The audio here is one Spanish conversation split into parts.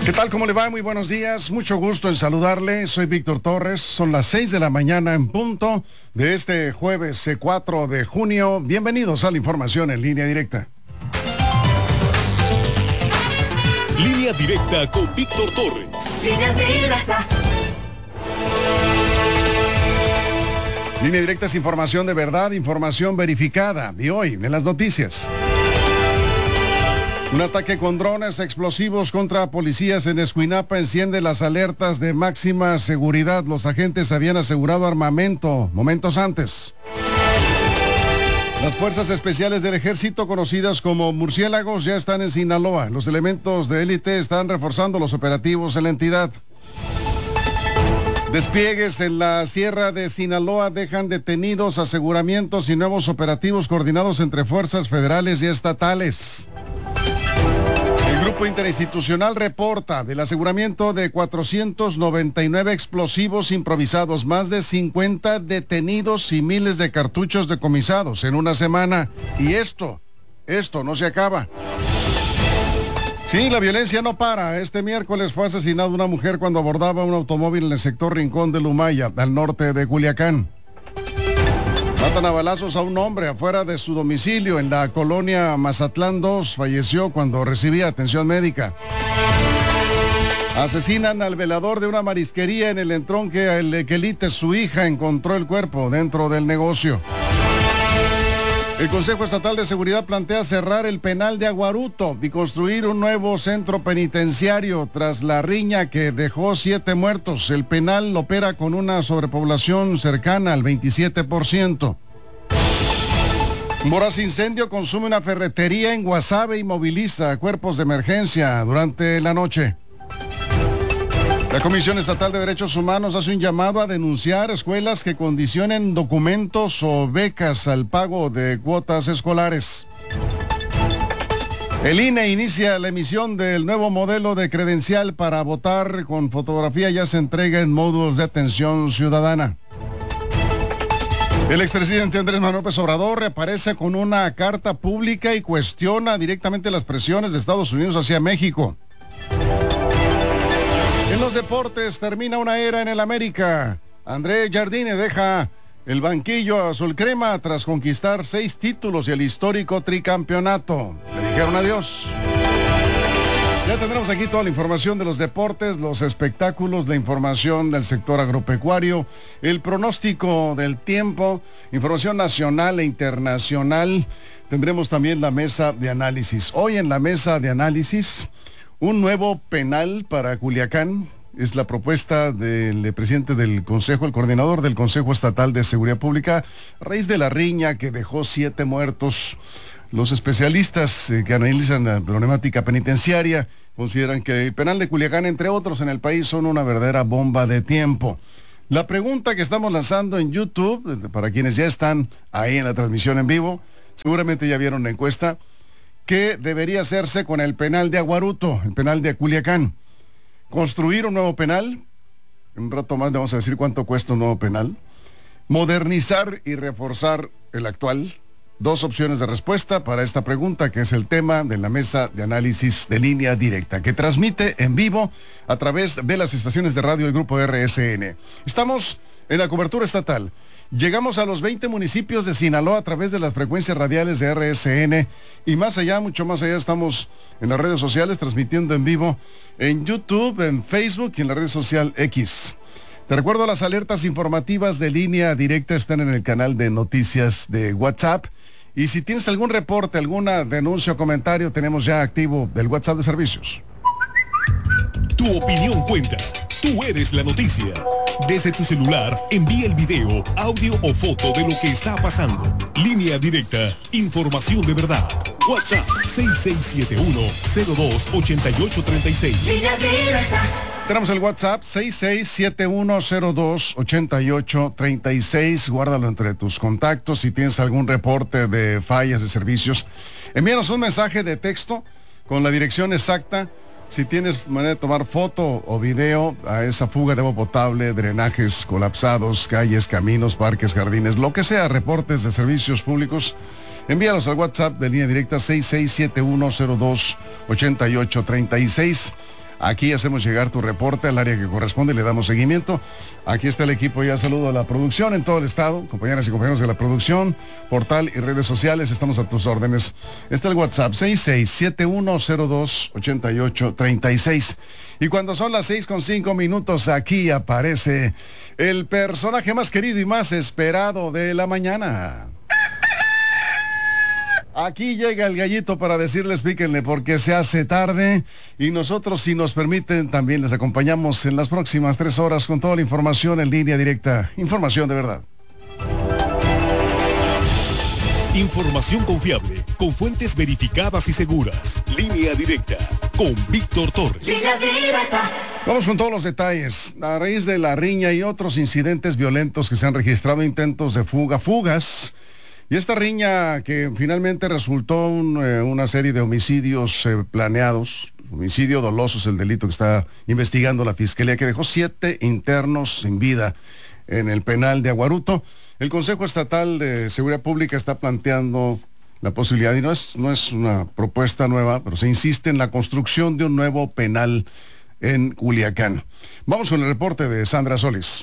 ¿Qué tal? ¿Cómo le va? Muy buenos días. Mucho gusto en saludarle. Soy Víctor Torres. Son las 6 de la mañana en punto de este jueves 4 de junio. Bienvenidos a la información en línea directa. Línea directa con Víctor Torres. Línea directa. Línea directa es información de verdad, información verificada. Y hoy, en las noticias. Un ataque con drones explosivos contra policías en Escuinapa enciende las alertas de máxima seguridad. Los agentes habían asegurado armamento momentos antes. Las fuerzas especiales del ejército, conocidas como murciélagos, ya están en Sinaloa. Los elementos de élite están reforzando los operativos en la entidad. Despliegues en la Sierra de Sinaloa dejan detenidos aseguramientos y nuevos operativos coordinados entre fuerzas federales y estatales. El Grupo Interinstitucional reporta del aseguramiento de 499 explosivos improvisados, más de 50 detenidos y miles de cartuchos decomisados en una semana. Y esto no se acaba. Sí, la violencia no para. Este miércoles fue asesinada una mujer cuando abordaba un automóvil en el sector Rincón de Lumaya, al norte de Culiacán. Matan a balazos a un hombre afuera de su domicilio en la colonia Mazatlán 2. Falleció cuando recibía atención médica. Asesinan al velador de una marisquería en el entronque El Equelite. Su hija encontró el cuerpo dentro del negocio. El Consejo Estatal de Seguridad plantea cerrar el penal de Aguaruto y construir un nuevo centro penitenciario tras la riña que dejó 7 muertos. El penal opera con una sobrepoblación cercana al 27%. Moraz incendio consume una ferretería en Guasave y moviliza cuerpos de emergencia durante la noche. La Comisión Estatal de Derechos Humanos hace un llamado a denunciar escuelas que condicionen documentos o becas al pago de cuotas escolares. El INE inicia la emisión del nuevo modelo de credencial para votar con fotografía. Ya se entrega en módulos de atención ciudadana. El expresidente Andrés Manuel López Obrador reaparece con una carta pública y cuestiona directamente las presiones de Estados Unidos hacia México. En los deportes termina una era en el América. André Jardine deja el banquillo azul crema tras conquistar 6 títulos y el histórico tricampeonato. Le dijeron adiós. Ya tendremos aquí toda la información de los deportes, los espectáculos, la información del sector agropecuario, el pronóstico del tiempo, información nacional e internacional. Tendremos también la mesa de análisis. Hoy en la mesa de análisis, un nuevo penal para Culiacán. Es la propuesta del presidente del Consejo, el coordinador del Consejo Estatal de Seguridad Pública, a raíz de la riña que dejó 7 muertos. Los especialistas que analizan la problemática penitenciaria consideran que el penal de Culiacán, entre otros en el país, son una verdadera bomba de tiempo. La pregunta que estamos lanzando en YouTube, para quienes ya están ahí en la transmisión en vivo, seguramente ya vieron la encuesta. ¿Qué debería hacerse con el penal de Aguaruto, el penal de Culiacán? ¿Construir un nuevo penal? En un rato más le vamos a decir cuánto cuesta un nuevo penal. ¿Modernizar y reforzar el actual? 2 opciones de respuesta para esta pregunta, que es el tema de la mesa de análisis de línea directa, que transmite en vivo a través de las estaciones de radio del Grupo RSN. Estamos en la cobertura estatal. Llegamos a los 20 municipios de Sinaloa a través de las frecuencias radiales de RSN y más allá, mucho más allá, estamos en las redes sociales transmitiendo en vivo en YouTube, en Facebook y en la red social X. Te recuerdo, las alertas informativas de línea directa están en el canal de noticias de WhatsApp. Y si tienes algún reporte, alguna denuncia o comentario, tenemos ya activo el WhatsApp de servicios. Tu opinión cuenta. Tú eres la noticia. Desde tu celular, envía el video, audio o foto de lo que está pasando. Línea directa, información de verdad. WhatsApp 6671-028836. Línea directa. Tenemos el WhatsApp 6671028836. Guárdalo entre tus contactos. Si tienes algún reporte de fallas de servicios, envíanos un mensaje de texto con la dirección exacta. Si tienes manera de tomar foto o video a esa fuga de agua potable, drenajes colapsados, calles, caminos, parques, jardines, lo que sea, reportes de servicios públicos, envíalos al WhatsApp de línea directa 6671028836. Aquí hacemos llegar tu reporte al área que corresponde y le damos seguimiento. Aquí está el equipo, ya saludo a la producción en todo el estado, compañeras y compañeros de la producción, portal y redes sociales, estamos a tus órdenes. Está el WhatsApp 6671028836. Y cuando son las 6:05, aquí aparece el personaje más querido y más esperado de la mañana. Aquí llega el gallito para decirles píquenle porque se hace tarde y nosotros, si nos permiten, también les acompañamos en las próximas 3 horas con toda la información en línea directa. Información de verdad. Información confiable, con fuentes verificadas y seguras. Línea directa, con Víctor Torres. Línea directa. Vamos con todos los detalles. A raíz de la riña y otros incidentes violentos que se han registrado, intentos de fugas. Y esta riña que finalmente resultó una serie de homicidios planeados, homicidio doloso es el delito que está investigando la Fiscalía, que dejó 7 internos sin vida en el penal de Aguaruto. El Consejo Estatal de Seguridad Pública está planteando la posibilidad, y no es una propuesta nueva, pero se insiste en la construcción de un nuevo penal en Culiacán. Vamos con el reporte de Sandra Solís.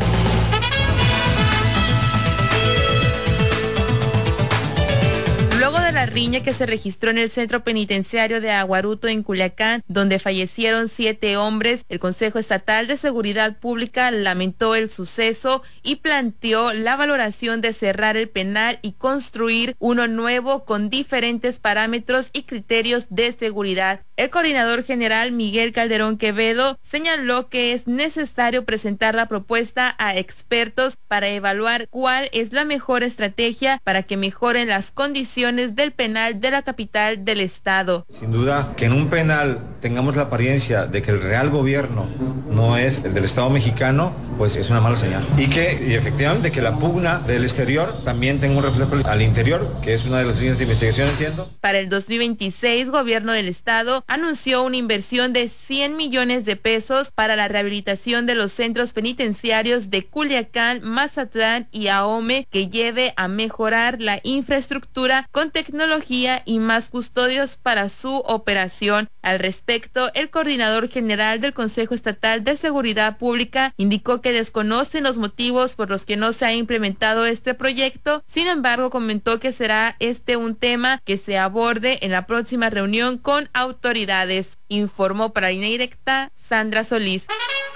Luego de la riña que se registró en el centro penitenciario de Aguaruto en Culiacán, donde fallecieron 7 hombres, el Consejo Estatal de Seguridad Pública lamentó el suceso y planteó la valoración de cerrar el penal y construir uno nuevo con diferentes parámetros y criterios de seguridad. El coordinador general Miguel Calderón Quevedo señaló que es necesario presentar la propuesta a expertos para evaluar cuál es la mejor estrategia para que mejoren las condiciones del penal de la capital del estado. Sin duda que en un penal tengamos la apariencia de que el real gobierno no es el del Estado mexicano, pues es una mala señal. Y efectivamente que la pugna del exterior también tenga un reflejo al interior, que es una de las líneas de investigación, entiendo. Para el 2026, gobierno del estado anunció una inversión de 100 millones de pesos para la rehabilitación de los centros penitenciarios de Culiacán, Mazatlán y Ahome, que lleve a mejorar la infraestructura con tecnología y más custodios para su operación. Al respecto, el coordinador general del Consejo Estatal de Seguridad Pública indicó que desconocen los motivos por los que no se ha implementado este proyecto. Sin embargo, comentó que será un tema que se aborde en la próxima reunión con autoridades. Informó para Línea Directa Sandra Solís.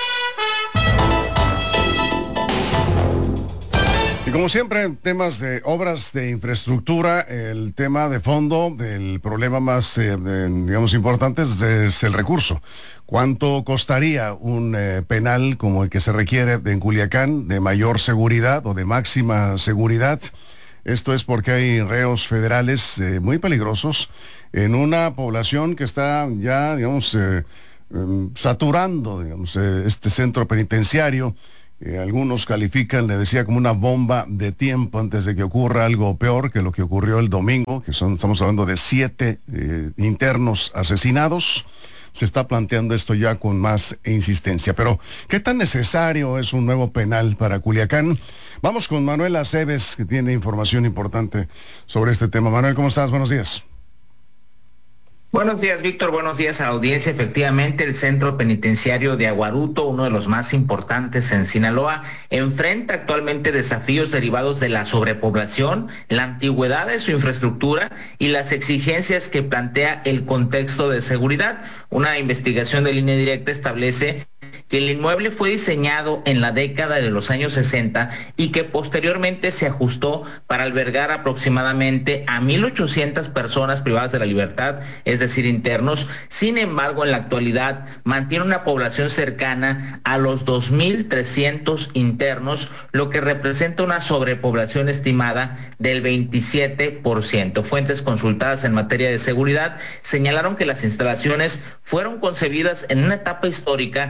Y como siempre, en temas de obras de infraestructura, el tema de fondo del problema más, importante es el recurso. ¿Cuánto costaría un penal como el que se requiere en Culiacán, de mayor seguridad o de máxima seguridad? Esto es porque hay reos federales muy peligrosos en una población que está ya, saturando, este centro penitenciario. Algunos califican, le decía, como una bomba de tiempo antes de que ocurra algo peor que lo que ocurrió el domingo, estamos hablando de 7 internos asesinados. Se está planteando esto ya con más insistencia. Pero, ¿qué tan necesario es un nuevo penal para Culiacán? Vamos con Manuel Aceves, que tiene información importante sobre este tema. Manuel, ¿cómo estás? Buenos días. Buenos días, Víctor. Buenos días a la audiencia. Efectivamente, el centro penitenciario de Aguaruto, uno de los más importantes en Sinaloa, enfrenta actualmente desafíos derivados de la sobrepoblación, la antigüedad de su infraestructura y las exigencias que plantea el contexto de seguridad. Una investigación de Línea Directa establece que el inmueble fue diseñado en la década de los años 60 y que posteriormente se ajustó para albergar aproximadamente a 1,800 personas privadas de la libertad, es decir, internos. Sin embargo, en la actualidad mantiene una población cercana a los 2,300 internos, lo que representa una sobrepoblación estimada del 27%. Fuentes consultadas en materia de seguridad señalaron que las instalaciones fueron concebidas en una etapa histórica en la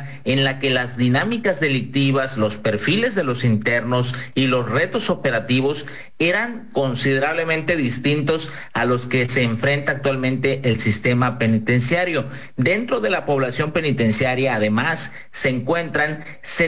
la que las dinámicas delictivas, los perfiles de los internos y los retos operativos eran considerablemente distintos a los que se enfrenta actualmente el sistema penitenciario. Dentro de la población penitenciaria, además, se encuentran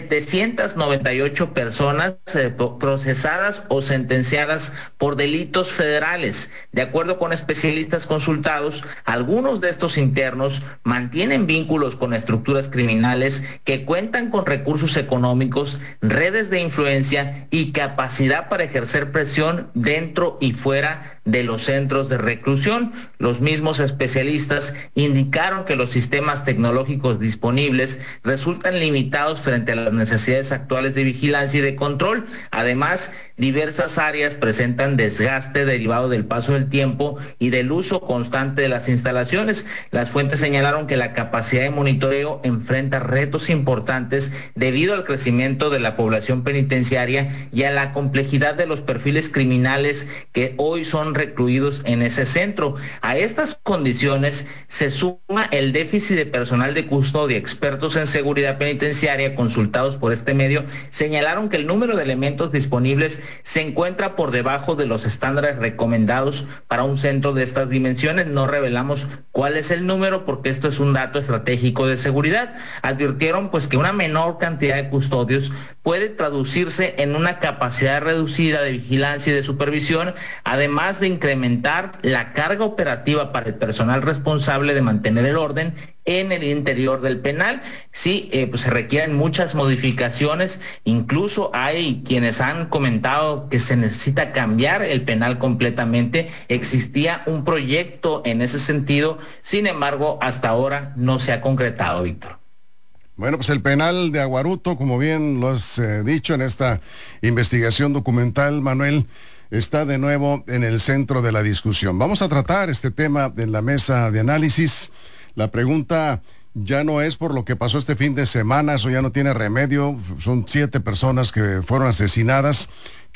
798 personas procesadas o sentenciadas por delitos federales. De acuerdo con especialistas consultados, algunos de estos internos mantienen vínculos con estructuras criminales que cuentan con recursos económicos, redes de influencia y capacidad para ejercer presión dentro y fuera de los centros de reclusión. Los mismos especialistas indicaron que los sistemas tecnológicos disponibles resultan limitados frente a las necesidades actuales de vigilancia y de control. Además, diversas áreas presentan desgaste derivado del paso del tiempo y del uso constante de las instalaciones. Las fuentes señalaron que la capacidad de monitoreo enfrenta retos importantes debido al crecimiento de la población penitenciaria y a la complejidad de los perfiles criminales que hoy son recluidos en ese centro. A estas condiciones se suma el déficit de personal de custodia. Expertos en seguridad penitenciaria consultados por este medio señalaron que el número de elementos disponibles se encuentra por debajo de los estándares recomendados para un centro de estas dimensiones. No revelamos cuál es el número porque esto es un dato estratégico de seguridad. Advirtieron pues que una menor cantidad de custodios puede traducirse en una capacidad reducida de vigilancia y de supervisión, además de incrementar la carga operativa para el personal responsable de mantener el orden en el interior del penal. Sí, pues se requieren muchas modificaciones, incluso hay quienes han comentado que se necesita cambiar el penal completamente. Existía un proyecto en ese sentido, sin embargo, hasta ahora no se ha concretado, Víctor. Bueno, pues el penal de Aguaruto, como bien lo has dicho en esta investigación documental, Manuel, está de nuevo en el centro de la discusión. Vamos a tratar este tema en la mesa de análisis. La pregunta ya no es por lo que pasó este fin de semana, eso ya no tiene remedio. Son 7 personas que fueron asesinadas,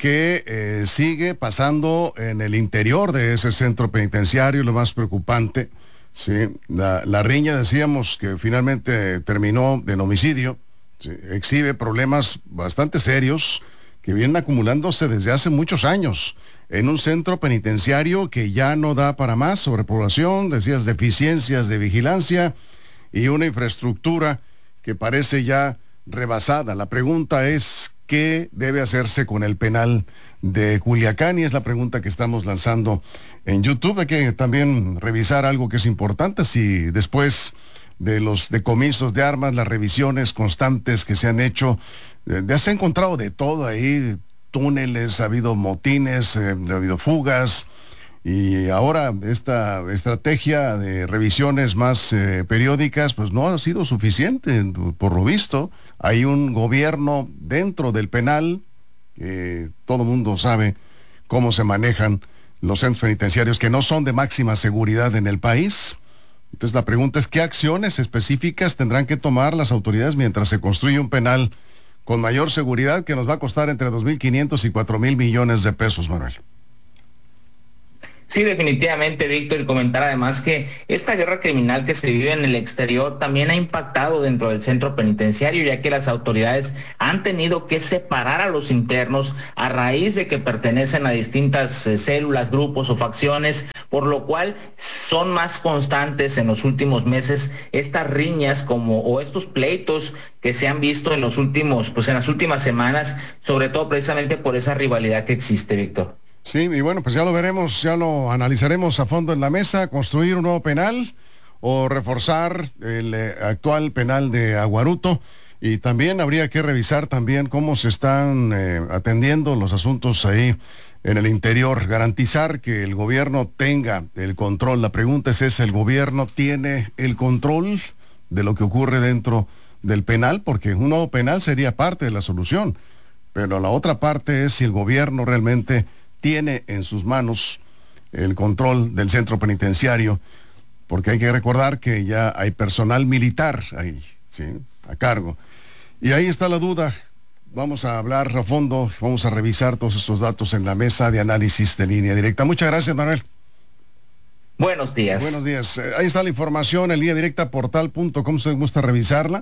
que sigue pasando en el interior de ese centro penitenciario. Lo más preocupante, sí, la riña, decíamos, que finalmente terminó en homicidio, sí, exhibe problemas bastante serios que vienen acumulándose desde hace muchos años en un centro penitenciario que ya no da para más. Sobrepoblación, decías, deficiencias de vigilancia y una infraestructura que parece ya rebasada. La pregunta es, ¿qué debe hacerse con el penal de Culiacán? Y es la pregunta que estamos lanzando en YouTube. Hay que también revisar algo que es importante: si después de los decomisos de armas, las revisiones constantes que se han hecho, ya se ha encontrado de todo ahí, túneles, ha habido motines, ha habido fugas, y ahora esta estrategia de revisiones más periódicas pues no ha sido suficiente. Por lo visto hay un gobierno dentro del penal, todo mundo sabe cómo se manejan los centros penitenciarios que no son de máxima seguridad en el país. Entonces la pregunta es, ¿qué acciones específicas tendrán que tomar las autoridades mientras se construye un penal con mayor seguridad que nos va a costar entre 2.500 y 4.000 millones de pesos, Manuel? Sí, definitivamente, Víctor, y comentar además que esta guerra criminal que se vive en el exterior también ha impactado dentro del centro penitenciario, ya que las autoridades han tenido que separar a los internos a raíz de que pertenecen a distintas células, grupos o facciones, por lo cual son más constantes en los últimos meses estas riñas o estos pleitos que se han visto en los últimos, en las últimas semanas, sobre todo precisamente por esa rivalidad que existe, Víctor. Sí, y bueno, pues ya lo veremos, ya lo analizaremos a fondo en la mesa: construir un nuevo penal o reforzar el actual penal de Aguaruto. Y también habría que revisar también cómo se están atendiendo los asuntos ahí en el interior, garantizar que el gobierno tenga el control. La pregunta es esa: ¿el gobierno tiene el control de lo que ocurre dentro del penal? Porque un nuevo penal sería parte de la solución, pero la otra parte es si el gobierno realmente tiene en sus manos el control del centro penitenciario, porque hay que recordar que ya hay personal militar ahí, ¿sí?, a cargo. Y ahí está la duda. Vamos a hablar a fondo, vamos a revisar todos estos datos en la mesa de análisis de Línea Directa. Muchas gracias, Manuel. Buenos días. Buenos días. Ahí está la información en Línea Directa, portal.com, si usted gusta revisarla.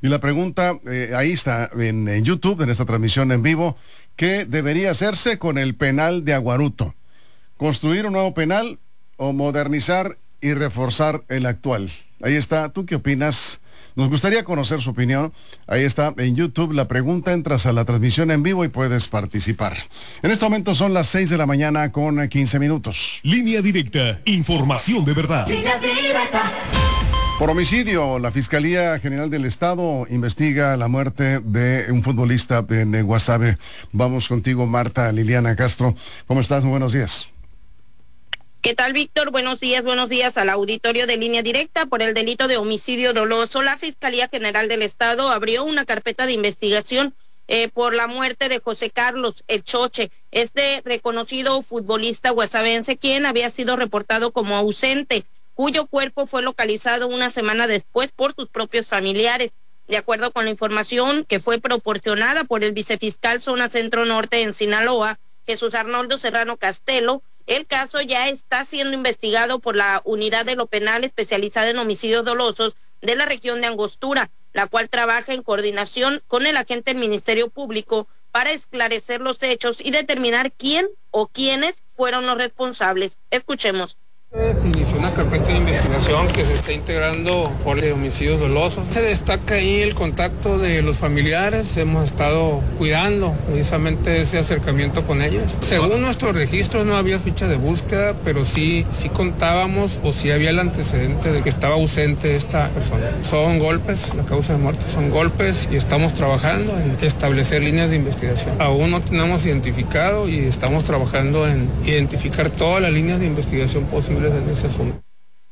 Y la pregunta, ahí está, en YouTube, en esta transmisión en vivo, ¿qué debería hacerse con el penal de Aguaruto? ¿Construir un nuevo penal o modernizar y reforzar el actual? Ahí está, ¿tú qué opinas? Nos gustaría conocer su opinión. Ahí está en YouTube la pregunta, entras a la transmisión en vivo y puedes participar. En este momento son las 6 de la mañana con 15 minutos. Línea Directa, información de verdad. Línea Directa. Por homicidio, la Fiscalía General del Estado investiga la muerte de un futbolista en Guasave. Vamos contigo, Marta Liliana Castro. ¿Cómo estás? Muy buenos días. ¿Qué tal, Víctor? Buenos días al auditorio de Línea Directa. Por el delito de homicidio doloso, la Fiscalía General del Estado abrió una carpeta de investigación por la muerte de José Carlos El Choche, este reconocido futbolista guasavense, quien había sido reportado como ausente, cuyo cuerpo fue localizado una semana después por sus propios familiares. De acuerdo con la información que fue proporcionada por el vicefiscal Zona Centro Norte en Sinaloa, Jesús Arnoldo Serrano Castelo, el caso ya está siendo investigado por la Unidad de lo Penal especializada en homicidios dolosos de la región de Angostura, la cual trabaja en coordinación con el agente del Ministerio Público para esclarecer los hechos y determinar quién o quiénes fueron los responsables. Escuchemos. Se inició una carpeta de investigación que se está integrando por homicidios dolosos. Se destaca ahí el contacto de los familiares. Hemos estado cuidando precisamente ese acercamiento con ellos. Según nuestros registros no había ficha de búsqueda, pero sí contábamos o sí había el antecedente de que estaba ausente esta persona. Son golpes, la causa de muerte son golpes y estamos trabajando en establecer líneas de investigación. Aún no tenemos identificado y estamos trabajando en identificar todas las líneas de investigación posibles en ese asunto.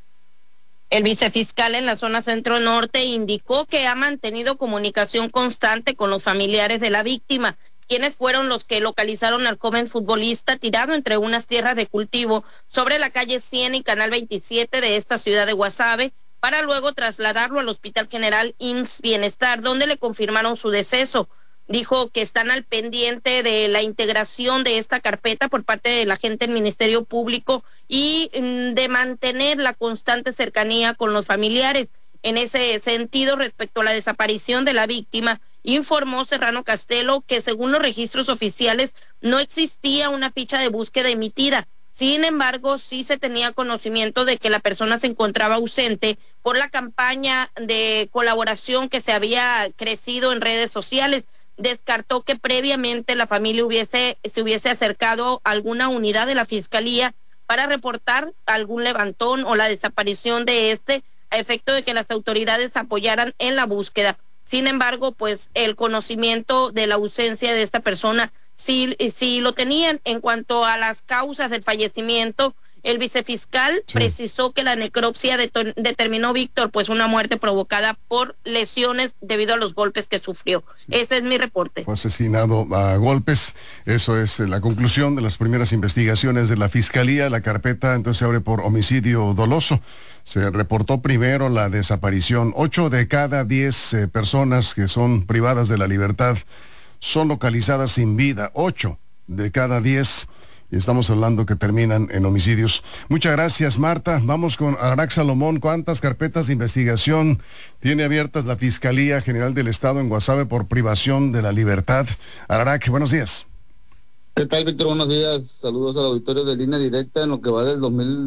El vicefiscal en la zona centro norte indicó que ha mantenido comunicación constante con los familiares de la víctima, quienes fueron los que localizaron al joven futbolista tirado entre unas tierras de cultivo sobre la calle 100 y Canal 27 de esta ciudad de Guasave, para luego trasladarlo al Hospital General IMSS Bienestar, donde le confirmaron su deceso. Dijo que están al pendiente de la integración de esta carpeta por parte de la agente del Ministerio Público y de mantener la constante cercanía con los familiares. En ese sentido, respecto a la desaparición de la víctima, informó Serrano Castelo que según los registros oficiales no existía una ficha de búsqueda emitida. Sin embargo, sí se tenía conocimiento de que la persona se encontraba ausente por la campaña de colaboración que se había crecido en redes sociales. Descartó que previamente la familia se hubiese acercado a alguna unidad de la Fiscalía para reportar algún levantón o la desaparición de este, a efecto de que las autoridades apoyaran en la búsqueda. Sin embargo, pues el conocimiento de la ausencia de esta persona sí lo tenían. En cuanto a las causas del fallecimiento, el vicefiscal precisó que la necropsia determinó, Víctor, pues una muerte provocada por lesiones debido a los golpes que sufrió. Ese es mi reporte. Fue asesinado a golpes. Eso es la conclusión de las primeras investigaciones de la Fiscalía. La carpeta entonces se abre por homicidio doloso. Se reportó primero la desaparición. 8 de cada 10 personas que son privadas de la libertad son localizadas sin vida. 8 de cada 10. Y estamos hablando que terminan en homicidios. Muchas gracias, Marta. Vamos con Arac Salomón. ¿Cuántas carpetas de investigación tiene abiertas la Fiscalía General del Estado en Guasave por privación de la libertad? Arac, buenos días. ¿Qué tal, Víctor? Buenos días. Saludos al auditorio de Línea Directa. En lo que va del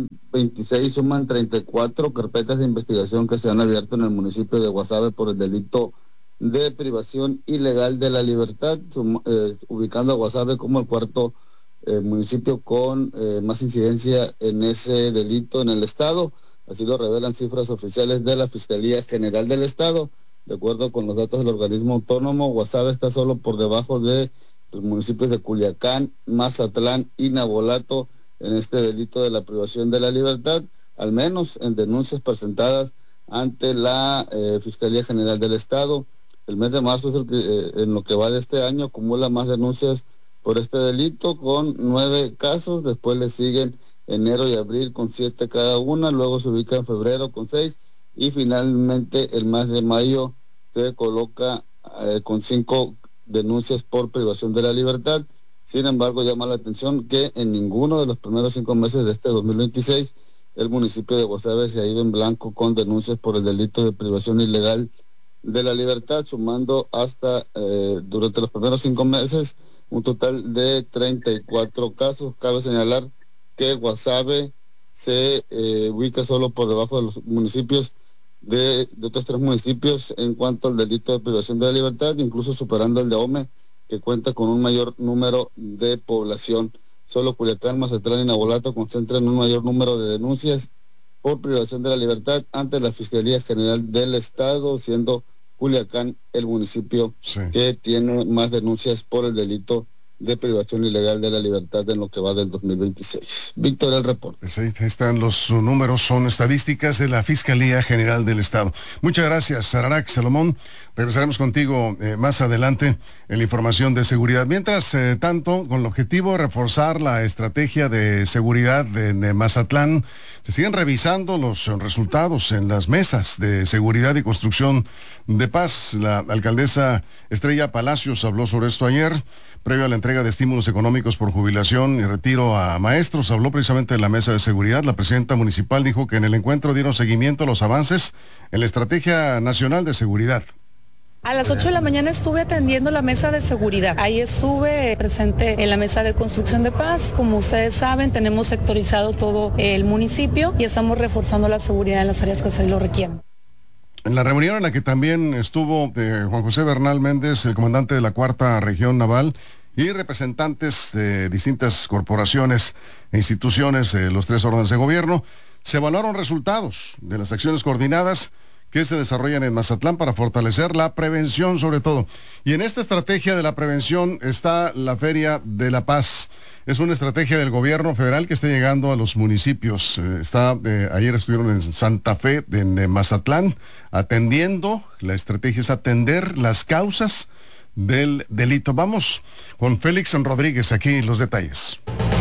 2026 suman 34 carpetas de investigación que se han abierto en el municipio de Guasave por el delito de privación ilegal de la libertad, ubicando a Guasave como el cuarto municipio con más incidencia en ese delito en el estado. Así lo revelan cifras oficiales de la Fiscalía General del Estado. De acuerdo con los datos del organismo autónomo, Guasave está solo por debajo de los municipios de Culiacán, Mazatlán y Navolato en este delito de la privación de la libertad, al menos en denuncias presentadas ante la Fiscalía General del Estado. El mes de marzo es el que en lo que va de este año acumula más denuncias por este delito, con 9 casos. Después le siguen enero y abril con 7 cada una, luego se ubica en febrero con 6 y finalmente el mes de mayo se coloca con 5 denuncias por privación de la libertad. Sin embargo, llama la atención que en ninguno de los primeros 5 meses de este 2026 el municipio de Guasave se ha ido en blanco con denuncias por el delito de privación ilegal de la Libertad, sumando hasta durante los primeros 5 meses un total de 34 casos. Cabe señalar que Guasave se ubica solo por debajo de los municipios de otros 3 municipios en cuanto al delito de privación de la libertad, incluso superando el de Ahome, que cuenta con un mayor número de población. Solo Culiacán, Mazatlán y Navolato concentran un mayor número de denuncias por privación de la libertad ante la Fiscalía General del Estado, siendo Culiacán el municipio que tiene más denuncias por el delito de privación ilegal de la libertad en lo que va del 2026. Víctor, el reporte. Pues ahí están los números, son estadísticas de la Fiscalía General del Estado. Muchas gracias, Ararac Salomón. Regresaremos contigo más adelante en la información de seguridad. Mientras tanto, con el objetivo de reforzar la estrategia de seguridad en Mazatlán, se siguen revisando los resultados en las mesas de seguridad y construcción de paz. La alcaldesa Estrella Palacios habló sobre esto ayer. Previo a la entrega de estímulos económicos por jubilación y retiro a maestros, habló precisamente de la mesa de seguridad. La presidenta municipal dijo que en el encuentro dieron seguimiento a los avances en la Estrategia Nacional de Seguridad. A las 8 de la mañana estuve atendiendo la mesa de seguridad. Ahí estuve presente en la mesa de construcción de paz. Como ustedes saben, tenemos sectorizado todo el municipio y estamos reforzando la seguridad en las áreas que se lo requieren. En la reunión en la que también estuvo Juan José Bernal Méndez, el comandante de la 4ª Región Naval, y representantes de distintas corporaciones e instituciones de los 3 órdenes de gobierno, se evaluaron resultados de las acciones coordinadas que se desarrollan en Mazatlán para fortalecer la prevención sobre todo. Y en esta estrategia de la prevención está la Feria de la Paz. Es una estrategia del gobierno federal que está llegando a los municipios. Ayer estuvieron en Santa Fe, en Mazatlán, atendiendo. La estrategia es atender las causas del delito. Vamos con Félix Rodríguez, aquí los detalles.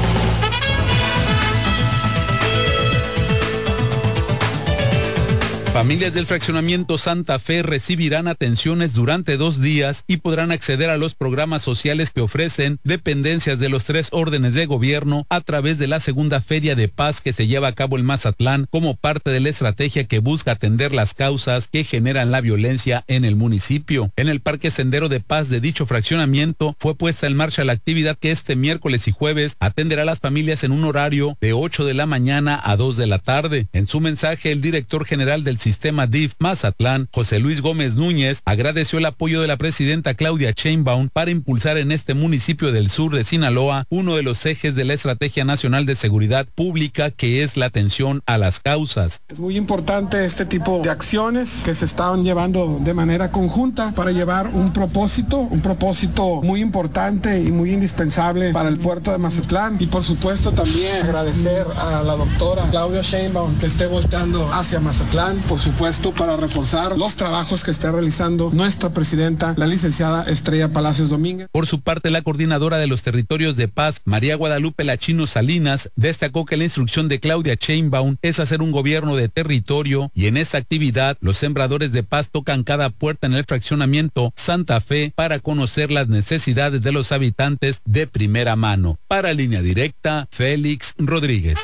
Familias del fraccionamiento Santa Fe recibirán atenciones durante 2 días y podrán acceder a los programas sociales que ofrecen dependencias de los 3 órdenes de gobierno a través de la segunda Feria de Paz que se lleva a cabo en Mazatlán como parte de la estrategia que busca atender las causas que generan la violencia en el municipio. En el Parque Sendero de Paz de dicho fraccionamiento fue puesta en marcha la actividad que este miércoles y jueves atenderá a las familias en un horario de 8 de la mañana a 2 de la tarde. En su mensaje, el director general del sistema DIF Mazatlán, José Luis Gómez Núñez, agradeció el apoyo de la presidenta Claudia Sheinbaum para impulsar en este municipio del sur de Sinaloa uno de los ejes de la Estrategia Nacional de Seguridad Pública, que es la atención a las causas. Es muy importante este tipo de acciones que se están llevando de manera conjunta para llevar un propósito muy importante y muy indispensable para el puerto de Mazatlán, y por supuesto también agradecer a la doctora Claudia Sheinbaum que esté volteando hacia Mazatlán, por supuesto para reforzar los trabajos que está realizando nuestra presidenta, la licenciada Estrella Palacios Domínguez. Por su parte, la coordinadora de los territorios de paz, María Guadalupe Lachino Salinas, destacó que la instrucción de Claudia Sheinbaum es hacer un gobierno de territorio, y en esta actividad los sembradores de paz tocan cada puerta en el fraccionamiento Santa Fe para conocer las necesidades de los habitantes de primera mano. Para Línea Directa, Félix Rodríguez.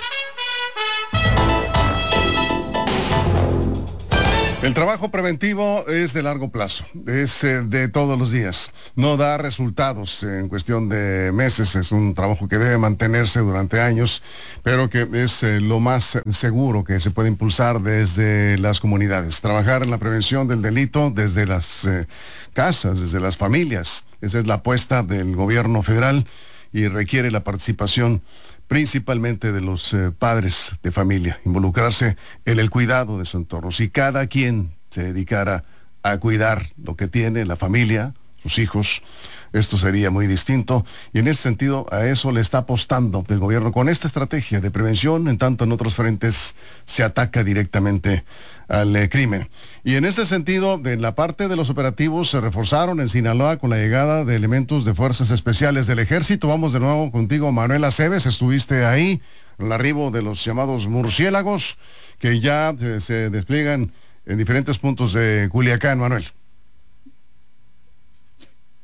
El trabajo preventivo es de largo plazo, es de todos los días, no da resultados en cuestión de meses, es un trabajo que debe mantenerse durante años, pero que es lo más seguro que se puede impulsar desde las comunidades. Trabajar en la prevención del delito desde las casas, desde las familias, esa es la apuesta del gobierno federal y requiere la participación principalmente de los padres de familia, involucrarse en el cuidado de su entorno. Si cada quien se dedicara a cuidar lo que tiene, la familia, sus hijos, esto sería muy distinto, y en ese sentido a eso le está apostando el gobierno con esta estrategia de prevención, en tanto en otros frentes se ataca directamente al crimen. Y en ese sentido, en la parte de los operativos se reforzaron en Sinaloa con la llegada de elementos de fuerzas especiales del ejército. Vamos de nuevo contigo, Manuel Aceves, estuviste ahí, el arribo de los llamados murciélagos, que ya se despliegan en diferentes puntos de Culiacán, Manuel.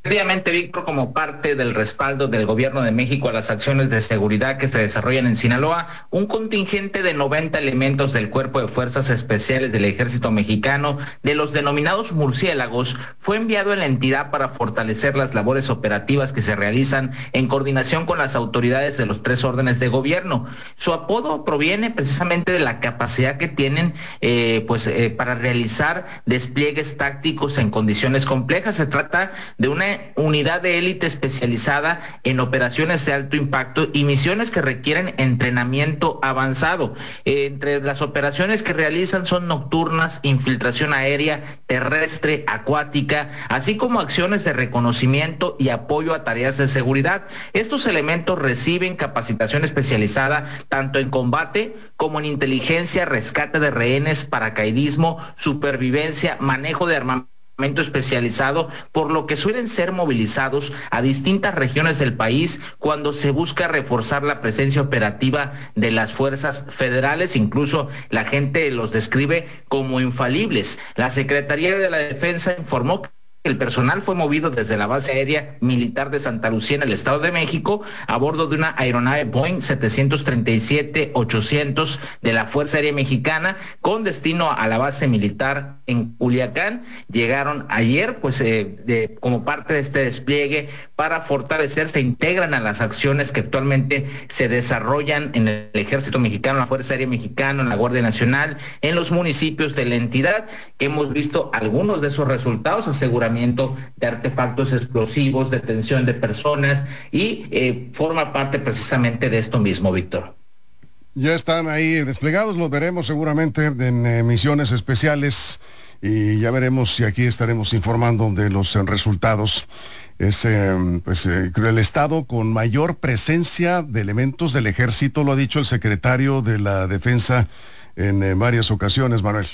Efectivamente, Víctor, como parte del respaldo del Gobierno de México a las acciones de seguridad que se desarrollan en Sinaloa, un contingente de 90 elementos del Cuerpo de Fuerzas Especiales del Ejército Mexicano, de los denominados murciélagos, fue enviado a la entidad para fortalecer las labores operativas que se realizan en coordinación con las autoridades de los 3 órdenes de gobierno. Su apodo proviene precisamente de la capacidad que tienen para realizar despliegues tácticos en condiciones complejas. Se trata de una unidad de élite especializada en operaciones de alto impacto y misiones que requieren entrenamiento avanzado. Entre las operaciones que realizan son nocturnas, infiltración aérea, terrestre, acuática, así como acciones de reconocimiento y apoyo a tareas de seguridad. Estos elementos reciben capacitación especializada tanto en combate como en inteligencia, rescate de rehenes, paracaidismo, supervivencia, manejo de armamento especializado, por lo que suelen ser movilizados a distintas regiones del país cuando se busca reforzar la presencia operativa de las fuerzas federales. Incluso la gente los describe como infalibles. La Secretaría de la Defensa informó que el personal fue movido desde la base aérea militar de Santa Lucía en el Estado de México a bordo de una aeronave Boeing 737-800 de la Fuerza Aérea Mexicana con destino a la base militar en Culiacán. Llegaron ayer como parte de este despliegue para fortalecer, se integran a las acciones que actualmente se desarrollan en el Ejército Mexicano, la Fuerza Aérea Mexicana, en la Guardia Nacional, en los municipios de la entidad, que hemos visto algunos de esos resultados: aseguramiento de artefactos explosivos, detención de personas, y forma parte precisamente de esto mismo, Víctor. Ya están ahí desplegados, los veremos seguramente en misiones especiales y ya veremos si aquí estaremos informando de los resultados. Es el estado con mayor presencia de elementos del ejército, lo ha dicho el secretario de la Defensa en varias ocasiones, Manuel.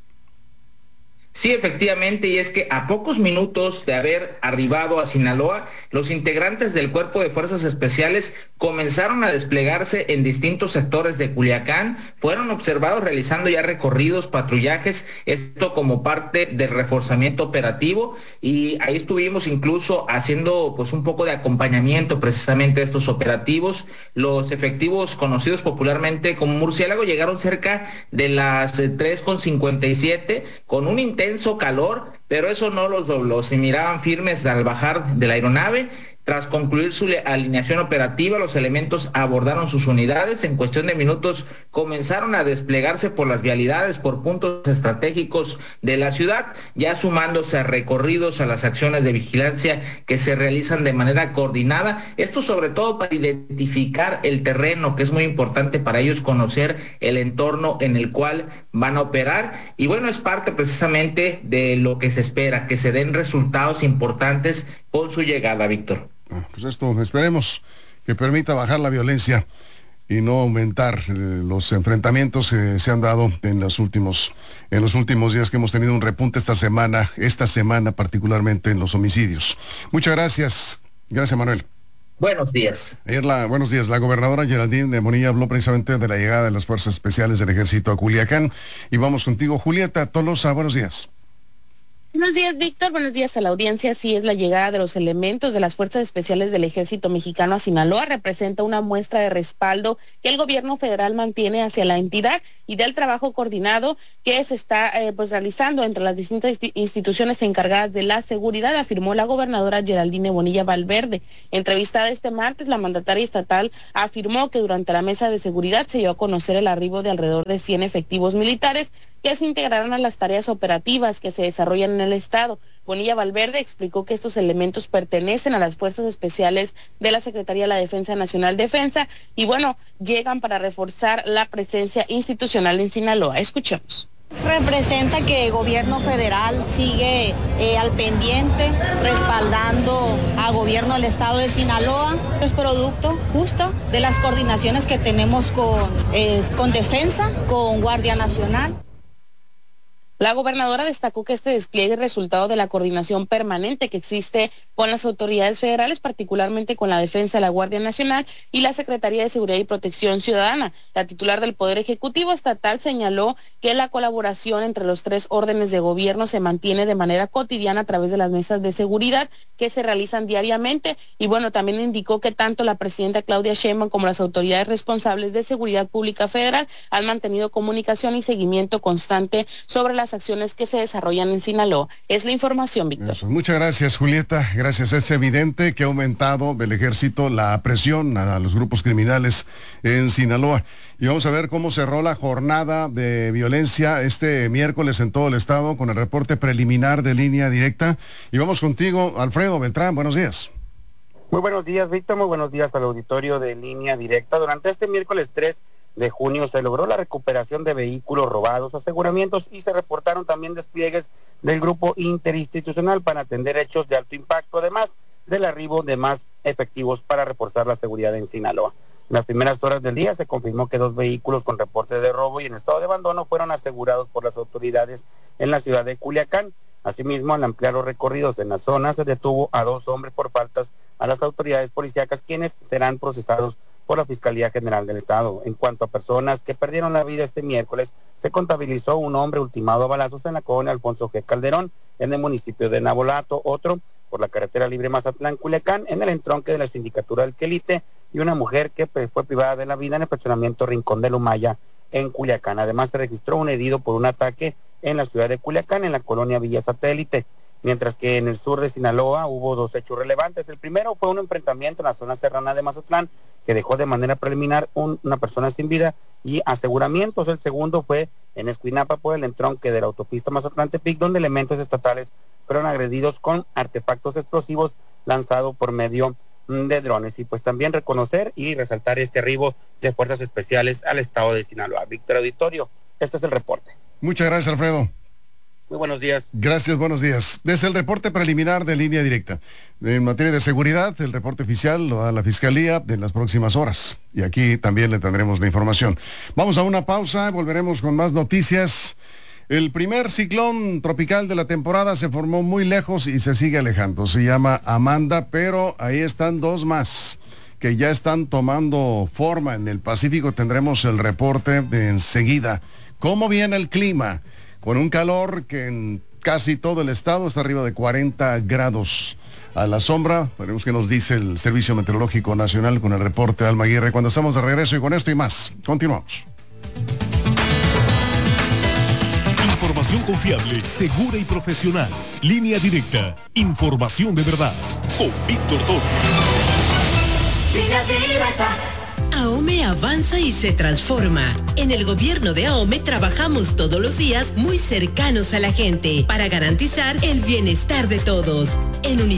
Sí, efectivamente, y es que a pocos minutos de haber arribado a Sinaloa, los integrantes del Cuerpo de Fuerzas Especiales comenzaron a desplegarse en distintos sectores de Culiacán, fueron observados realizando ya recorridos, patrullajes, esto como parte del reforzamiento operativo, y ahí estuvimos incluso haciendo un poco de acompañamiento precisamente de estos operativos. Los efectivos conocidos popularmente como murciélago llegaron cerca de las 3:57 con un intenso calor, pero eso no los dobló. Se miraban firmes al bajar de la aeronave. Tras concluir su alineación operativa, los elementos abordaron sus unidades. En cuestión de minutos comenzaron a desplegarse por las vialidades, por puntos estratégicos de la ciudad, ya sumándose a recorridos, a las acciones de vigilancia que se realizan de manera coordinada. Esto sobre todo para identificar el terreno, que es muy importante para ellos conocer el entorno en el cual van a operar. Y bueno, es parte precisamente de lo que se espera, que se den resultados importantes con su llegada, Víctor. Pues esto esperemos que permita bajar la violencia y no aumentar los enfrentamientos que se han dado en los últimos días, que hemos tenido un repunte esta semana particularmente en los homicidios. Muchas gracias. Gracias, Manuel. Buenos días. Buenos días. La gobernadora Geraldine de Bonilla habló precisamente de la llegada de las Fuerzas Especiales del Ejército a Culiacán. Y vamos contigo, Julieta Tolosa. Buenos días. Buenos días, Víctor. Buenos días a la audiencia. Sí, es la llegada de los elementos de las Fuerzas Especiales del Ejército Mexicano a Sinaloa. Representa una muestra de respaldo que el gobierno federal mantiene hacia la entidad y del trabajo coordinado que se está realizando entre las distintas instituciones encargadas de la seguridad, afirmó la gobernadora Geraldine Bonilla Valverde. Entrevistada este martes, la mandataria estatal afirmó que durante la mesa de seguridad se dio a conocer el arribo de alrededor de 100 efectivos militares que se integrarán a las tareas operativas que se desarrollan en el estado. Bonilla Valverde explicó que estos elementos pertenecen a las Fuerzas Especiales de la Secretaría de la Defensa Nacional Defensa y llegan para reforzar la presencia institucional en Sinaloa. Escuchemos. Representa que el gobierno federal sigue al pendiente, respaldando al gobierno del estado de Sinaloa. Es producto justo de las coordinaciones que tenemos con Defensa, con Guardia Nacional. La gobernadora destacó que este despliegue es resultado de la coordinación permanente que existe con las autoridades federales, particularmente con la Defensa de la Guardia Nacional y la Secretaría de Seguridad y Protección Ciudadana. La titular del Poder Ejecutivo Estatal señaló que la colaboración entre los 3 órdenes de gobierno se mantiene de manera cotidiana a través de las mesas de seguridad que se realizan diariamente. Y bueno, también indicó que tanto la presidenta Claudia Sheinbaum como las autoridades responsables de Seguridad Pública Federal han mantenido comunicación y seguimiento constante sobre las acciones que se desarrollan en Sinaloa. Es la información, Víctor. Eso. Muchas gracias, Julieta. Gracias. Es evidente que ha aumentado del ejército la presión a los grupos criminales en Sinaloa. Y vamos a ver cómo cerró la jornada de violencia este miércoles en todo el estado con el reporte preliminar de Línea Directa. Y vamos contigo, Alfredo Beltrán. Buenos días. Muy buenos días, Víctor. Muy buenos días al auditorio de Línea Directa. Durante este miércoles 3 de junio se logró la recuperación de vehículos robados, aseguramientos y se reportaron también despliegues del grupo interinstitucional para atender hechos de alto impacto, además del arribo de más efectivos para reforzar la seguridad en Sinaloa. En las primeras horas del día se confirmó que 2 vehículos con reporte de robo y en estado de abandono fueron asegurados por las autoridades en la ciudad de Culiacán. Asimismo, al ampliar los recorridos en la zona, se detuvo a 2 hombres por faltas a las autoridades policíacas, quienes serán procesados por la Fiscalía General del Estado. En cuanto a personas que perdieron la vida este miércoles, se contabilizó un hombre ultimado a balazos en la colonia Alfonso G. Calderón, en el municipio de Navolato, otro por la carretera libre Mazatlán-Culiacán, en el entronque de la sindicatura del Quelite, y una mujer que fue privada de la vida en el fraccionamiento Rincón de Lumaya, en Culiacán. Además, se registró un herido por un ataque en la ciudad de Culiacán, en la colonia Villa Satélite. Mientras que en el sur de Sinaloa hubo 2 hechos relevantes. El primero fue un enfrentamiento en la zona serrana de Mazatlán, que dejó de manera preliminar una persona sin vida y aseguramientos. El segundo fue en Escuinapa, por el entronque de la autopista Mazatlán-Tepic, donde elementos estatales fueron agredidos con artefactos explosivos lanzados por medio de drones. Y pues también reconocer y resaltar este arribo de fuerzas especiales al estado de Sinaloa. Víctor Auditorio, este es el reporte. Muchas gracias, Alfredo. Muy buenos días. Gracias, buenos días. Desde el reporte preliminar de Línea Directa. En materia de seguridad, el reporte oficial lo da la Fiscalía en las próximas horas. Y aquí también le tendremos la información. Vamos a una pausa, volveremos con más noticias. El primer ciclón tropical de la temporada se formó muy lejos y se sigue alejando. Se llama Amanda, pero ahí están 2 más que ya están tomando forma en el Pacífico. Tendremos el reporte de enseguida. ¿Cómo viene el clima? Con un calor que en casi todo el estado está arriba de 40 grados a la sombra. Veremos qué nos dice el Servicio Meteorológico Nacional con el reporte de Alma Aguirre cuando estamos de regreso, y con esto y más. Continuamos. Información confiable, segura y profesional. Línea Directa. Información de verdad. Con Víctor Torres. Línea Directa. AOME avanza y se transforma. En el gobierno de AOME trabajamos todos los días muy cercanos a la gente para garantizar el bienestar de todos. En